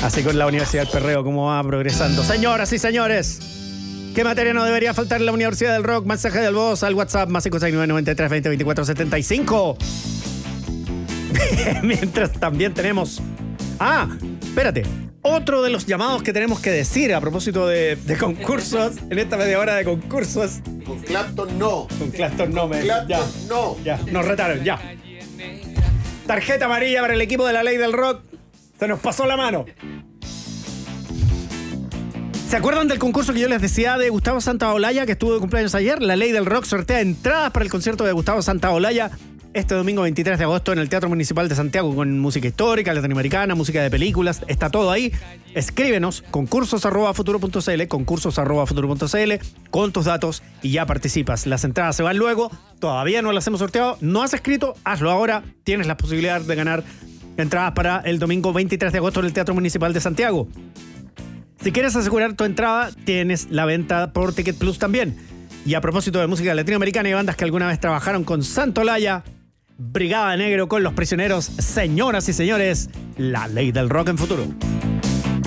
Así con la Universidad del Perreo, cómo va progresando. Señoras y señores, ¿qué materia no debería faltar en la Universidad del Rock? Mensaje de voz al WhatsApp más 569-93-20-24-75. Mientras también tenemos... espérate. Otro de los llamados que tenemos que decir a propósito de concursos, en esta media hora de concursos. Con Clapton no. Con Clapton no. Clapton no. Ya, nos retaron, ya. Tarjeta amarilla para el equipo de la Ley del Rock. Se nos pasó la mano. ¿Se acuerdan del concurso que yo les decía de Gustavo Santaolalla, que estuvo de cumpleaños ayer? La Ley del Rock sortea entradas para el concierto de Gustavo Santaolalla este domingo 23 de agosto en el Teatro Municipal de Santiago, con música histórica, latinoamericana, música de películas. Está todo ahí. Escríbenos concursos@futuro.cl, concursos@futuro.cl con tus datos y ya participas. Las entradas se van luego. Todavía no las hemos sorteado. No has escrito, hazlo ahora. Tienes la posibilidad de ganar entradas para el domingo 23 de agosto en el Teatro Municipal de Santiago. Si quieres asegurar tu entrada, tienes la venta por Ticket Plus también. Y a propósito de música latinoamericana y bandas que alguna vez trabajaron con Santaolalla, Brigada Negro con Los Prisioneros, señoras y señores, la Ley del Rock en Futuro.